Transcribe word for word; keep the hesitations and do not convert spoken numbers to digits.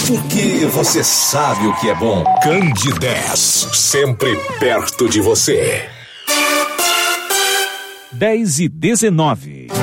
Porque você sabe o que é bom. Candidez, sempre perto de você. dez e dezenove.